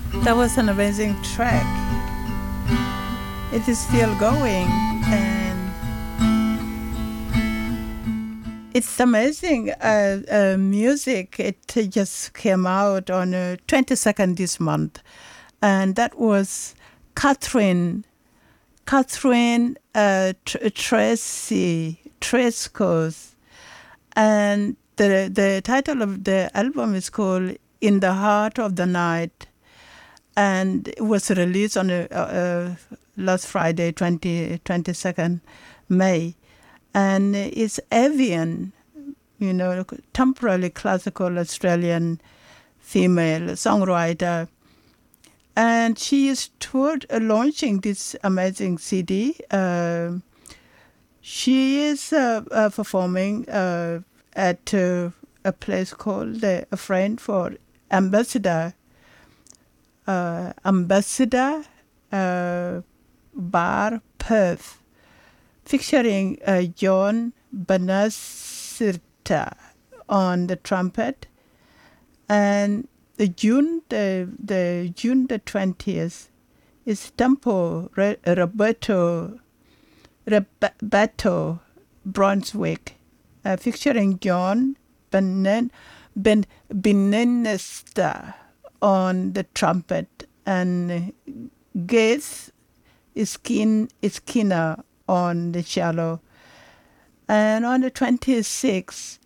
That was an amazing track. It is still going, and it's amazing music. It just came out on 22nd this month, and that was Catherine Tracy Trescos, and the title of the album is called "In the Heart of the Night," and it was released on last Friday, 22nd May, and it's Evian, temporarily classical Australian female songwriter. And she is toward launching this amazing CD. She is performing at a place called A Friend for Ambassador. Ambassador Bar Perth, featuring John Banasirta on the trumpet, and the June the 20th is Tempo Roberto Brunswick, featuring John Benenesta on the trumpet, and Gates Iskina on the cello. And on the 26th,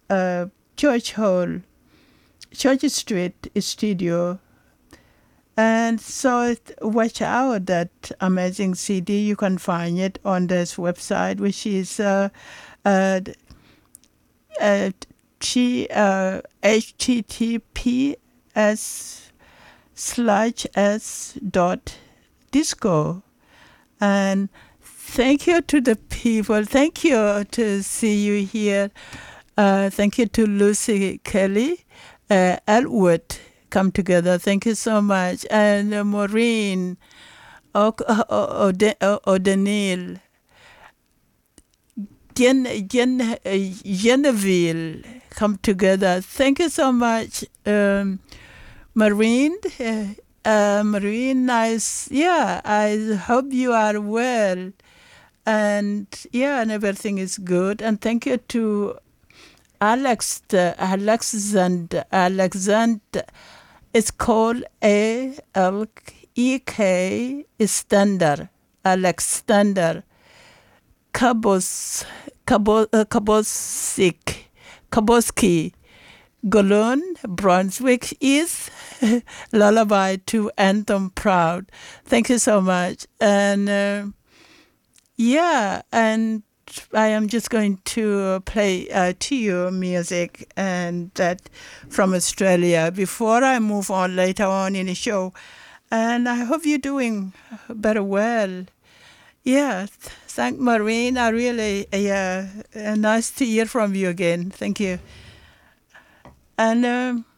Church Street Studio. And so watch out that amazing CD. You can find it on this website, which is https://s.disco. And thank you to the people. Thank you to see you here. Thank you to Lucy Kelly, Elwood, come together. Thank you so much. And Maureen O'Donnell, Genevieve, come together. Thank you so much, Maureen. Maureen, nice. Yeah, I hope you are well. And and everything is good. And thank you to Alexander. It's called ALEK Stander. Alexander Kaboski. Golon, Brunswick is Lullaby to Anthem Proud. Thank you so much. And and I am just going to play to you music and that from Australia before I move on later on in the show. And I hope you're doing very well. Yeah, thank Maureen. I really, nice to hear from you again. Thank you. And